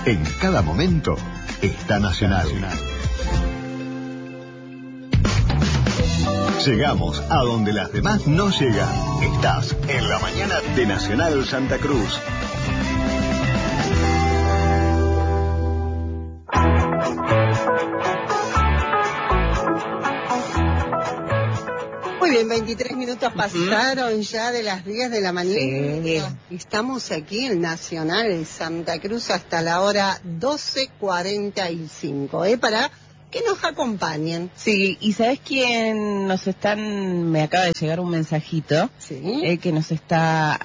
En cada momento está Nacional. Llegamos a donde las demás no llegan. Estás en la mañana de Nacional Santa Cruz. Muy bien, 23 minutos pasaron ya de las 10 de la mañana. Sí. Estamos aquí en Nacional de Santa Cruz hasta la hora 12:45, para que nos acompañen. Sí, y ¿sabes quién nos están? Me acaba de llegar un mensajito, sí, que nos está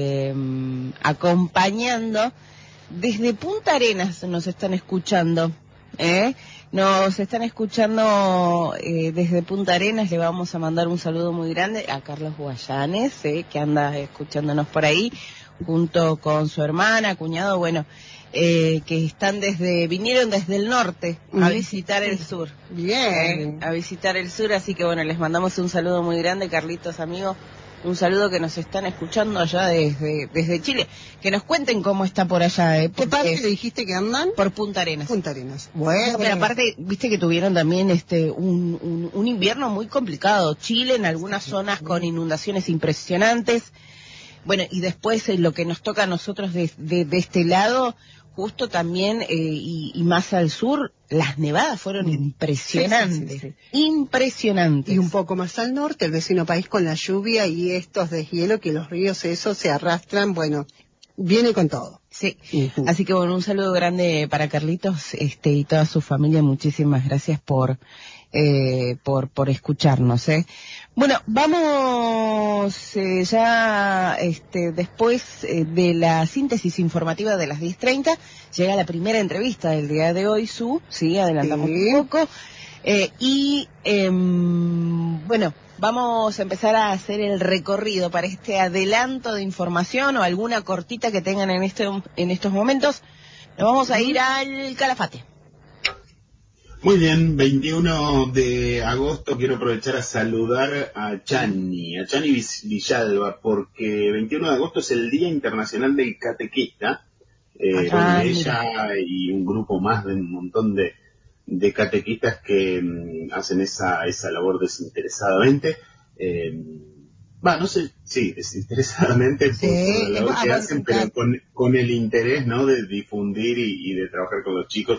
acompañando desde Punta Arenas, nos están escuchando. Nos están escuchando desde Punta Arenas. Le vamos a mandar un saludo muy grande a Carlos Guayanes, que anda escuchándonos por ahí, junto con su hermana, cuñado, bueno, que vinieron desde el norte a visitar el sur. Bien. A visitar el sur, así que bueno, les mandamos un saludo muy grande, Carlitos, amigo. Un saludo que nos están escuchando allá desde Chile. Que nos cuenten cómo está por allá. ¿Qué parte le dijiste que andan? Por Punta Arenas. Punta Arenas. Bueno. Pero aparte, viste que tuvieron también un invierno muy complicado. Chile en algunas zonas con inundaciones impresionantes. Bueno, y después lo que nos toca a nosotros de este lado, justo también, y más al sur, las nevadas fueron impresionantes. Sí. Impresionantes. Y un poco más al norte, el vecino país con la lluvia y estos deshielo que los ríos esos se arrastran, bueno, viene con todo. Sí, así que bueno, un saludo grande para Carlitos y toda su familia. Muchísimas gracias por escucharnos. Bueno, vamos ya después de la síntesis informativa de las 10:30, llega la primera entrevista del día de hoy, sí, adelantamos un poco. Bueno, vamos a empezar a hacer el recorrido para este adelanto de información o alguna cortita que tengan en estos momentos. Nos vamos a ir al Calafate. Muy bien, 21 de agosto quiero aprovechar a saludar a Chani Villalba, porque 21 de agosto es el Día Internacional del Catequista, donde ella y un grupo más de un montón de catequistas que hacen esa labor desinteresadamente, no sé, sí, desinteresadamente por la labor que hacen, pero con el interés, ¿no?, de difundir y de trabajar con los chicos,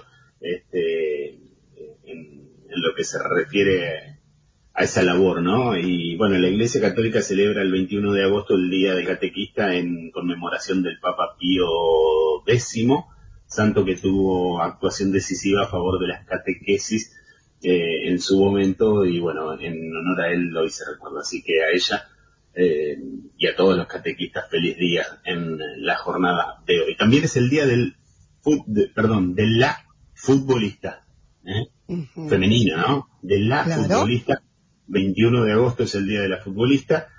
en lo que se refiere a esa labor, ¿no? Y bueno, la Iglesia Católica celebra el 21 de agosto el Día del Catequista en conmemoración del Papa Pío X, santo que tuvo actuación decisiva a favor de las catequesis en su momento, y bueno, en honor a él hoy se recuerda. Así que a ella y a todos los catequistas, feliz día en la jornada de hoy. También es el día de la futbolista, femenina, ¿no? De la futbolista. 21 de agosto es el día de la futbolista.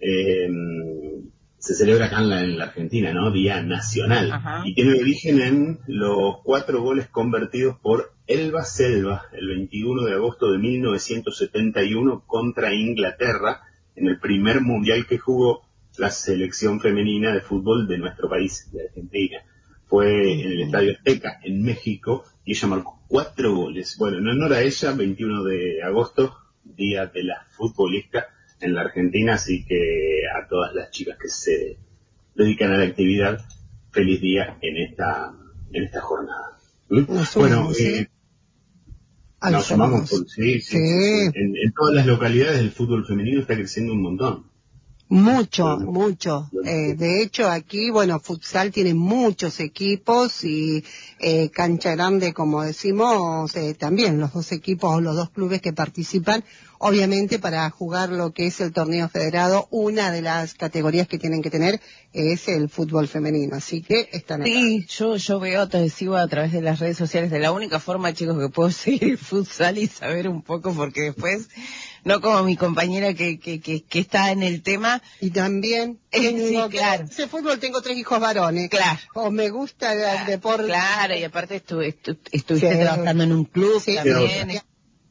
Se celebra acá en la Argentina, ¿no? Día nacional. Ajá. Y tiene origen en los 4 goles convertidos por Elba Selva el 21 de agosto de 1971 contra Inglaterra en el primer mundial que jugó la selección femenina de fútbol de nuestro país, de Argentina. Fue en el Estadio Azteca, en México, y ella marcó 4 goles. Bueno, en honor a ella, 21 de agosto, Día de la Futbolista en la Argentina, así que a todas las chicas que se dedican a la actividad, feliz día en esta jornada. Bueno, nos sumamos, sí. En todas las localidades el fútbol femenino está creciendo un montón. Mucho. De hecho, aquí, bueno, futsal tiene muchos equipos y cancha grande, como decimos, también los 2 equipos, los 2 clubes que participan, obviamente para jugar lo que es el torneo federado, una de las categorías que tienen que tener es el fútbol femenino, así que están acá. Sí, yo veo, te sigo a través de las redes sociales, de la única forma, chicos, que puedo seguir el futsal y saber un poco, porque después, no como mi compañera que está en el tema. Y también, claro. Ese fútbol, tengo 3 hijos varones. Claro. O me gusta el deporte. Claro, y aparte estuviste trabajando en un club también.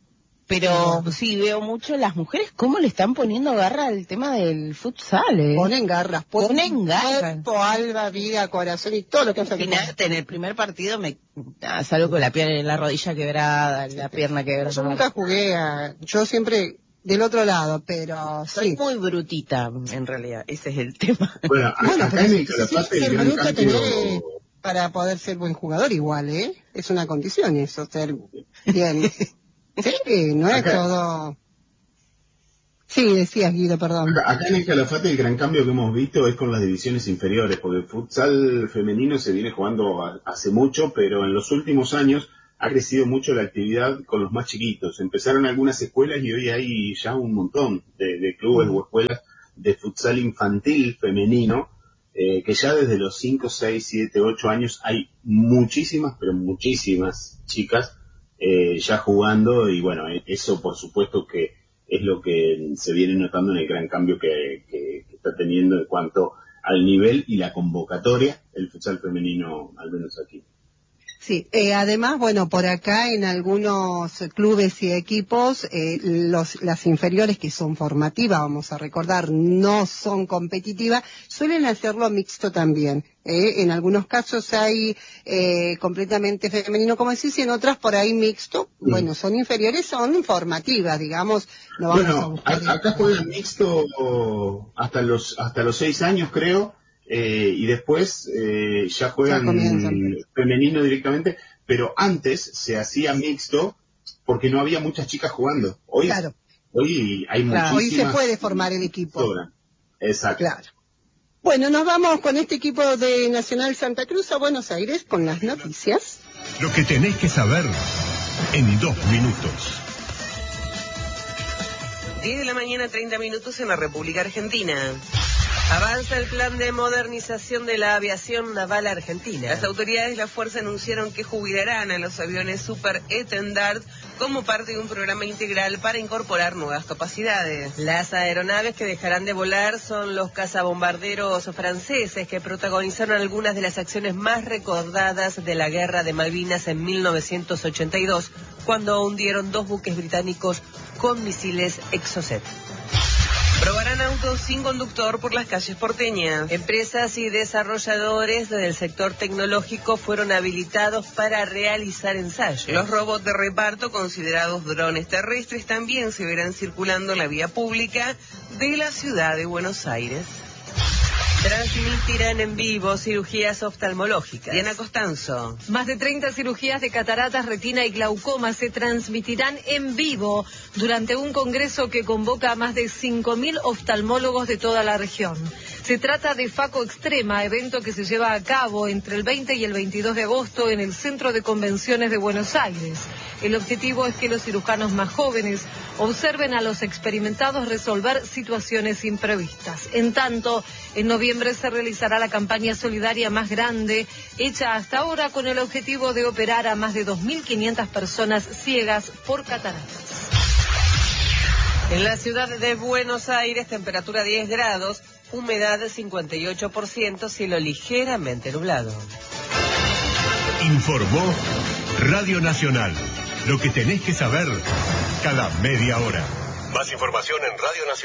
Pero sí, veo mucho las mujeres cómo le están poniendo garra al tema del futsal, ¿eh? Ponen garras, Ponen garras. Cuerpo, alma, vida, corazón y todo lo que hace. En el primer partido me salgo con la rodilla quebrada, la pierna quebrada. Yo nunca jugué yo siempre del otro lado, pero soy sí. muy brutita, en realidad, ese es el tema. Bueno, acá en el Calafate el gran cambio... Para poder ser buen jugador igual, ¿eh? Es una condición eso, ser bien. Sí, no es todo... Sí, decías, Guido, perdón. Acá en el Calafate el gran cambio que hemos visto es con las divisiones inferiores, porque el futsal femenino se viene jugando hace mucho, pero en los últimos años ha crecido mucho la actividad con los más chiquitos. Empezaron algunas escuelas y hoy hay ya un montón de clubes o escuelas de futsal infantil femenino, que ya desde los 5, 6, 7, 8 años hay muchísimas, pero muchísimas chicas ya jugando, y bueno, eso por supuesto que es lo que se viene notando en el gran cambio que está teniendo en cuanto al nivel y la convocatoria el futsal femenino, al menos aquí. Sí, además, bueno, por acá en algunos clubes y equipos, las inferiores que son formativas, vamos a recordar, no son competitivas, suelen hacerlo mixto también. En algunos casos hay completamente femenino, como decís, y en otras por ahí mixto. Bueno, son inferiores, son formativas, digamos. No vamos a buscar acá juegan mixto hasta los 6 años, creo. Y después ya juegan femenino directamente, pero antes se hacía mixto porque no había muchas chicas jugando. Hoy hay muchísimas. Hoy se puede formar el equipo. Sobran. Exacto. Claro. Bueno, nos vamos con este equipo de Nacional Santa Cruz a Buenos Aires con las noticias. Lo que tenés que saber en 2 minutos. 10 de la mañana, 30 minutos en la República Argentina. Avanza el plan de modernización de la aviación naval argentina. Las autoridades de la fuerza anunciaron que jubilarán a los aviones Super Étendard como parte de un programa integral para incorporar nuevas capacidades. Las aeronaves que dejarán de volar son los cazabombarderos franceses que protagonizaron algunas de las acciones más recordadas de la Guerra de Malvinas en 1982, cuando hundieron 2 buques británicos con misiles Exocet. Probarán autos sin conductor por las calles porteñas. Empresas y desarrolladores del sector tecnológico fueron habilitados para realizar ensayos. Los robots de reparto, considerados drones terrestres, también se verán circulando en la vía pública de la ciudad de Buenos Aires. Transmitirán en vivo cirugías oftalmológicas. Diana Costanzo. Más de 30 cirugías de cataratas, retina y glaucoma se transmitirán en vivo durante un congreso que convoca a más de 5.000 oftalmólogos de toda la región. Se trata de Faco Extrema, evento que se lleva a cabo entre el 20 y el 22 de agosto en el Centro de Convenciones de Buenos Aires. El objetivo es que los cirujanos más jóvenes observen a los experimentados resolver situaciones imprevistas. En tanto, en noviembre se realizará la campaña solidaria más grande hecha hasta ahora con el objetivo de operar a más de 2.500 personas ciegas por cataratas. En la ciudad de Buenos Aires, temperatura 10 grados, humedad 58%, cielo ligeramente nublado. Informó Radio Nacional. Lo que tenés que saber cada media hora. Más información en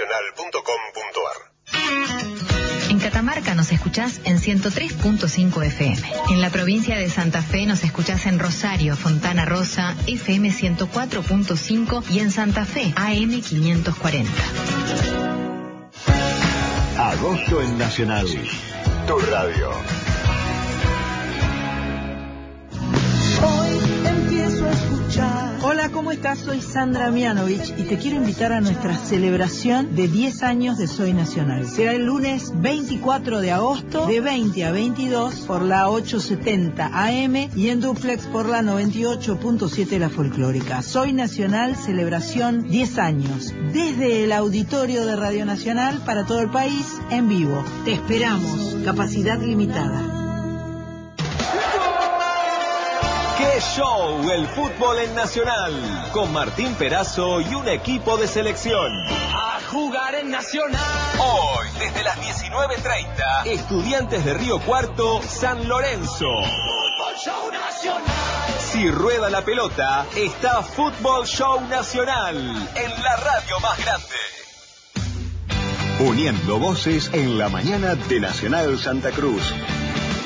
radionacional.com.ar. En Catamarca nos escuchás en 103.5 FM. En la provincia de Santa Fe nos escuchás en Rosario, Fontana Rosa, FM 104.5 y en Santa Fe, AM 540. Agosto en Nacional. Tu radio. Hola, ¿cómo estás? Soy Sandra Mianovich y te quiero invitar a nuestra celebración de 10 años de Soy Nacional. Será el lunes 24 de agosto de 20 a 22 por la 870 AM y en duplex por la 98.7 La Folclórica. Soy Nacional, celebración 10 años. Desde el auditorio de Radio Nacional para todo el país, en vivo. Te esperamos. Capacidad limitada. ¡Qué show! El fútbol en Nacional. Con Martín Perazo y un equipo de selección. ¡A jugar en Nacional! Hoy, desde las 19:30, Estudiantes de Río Cuarto, San Lorenzo. Fútbol Show Nacional. Si rueda la pelota, está Fútbol Show Nacional en la radio más grande. Uniendo voces en la mañana de Nacional Santa Cruz.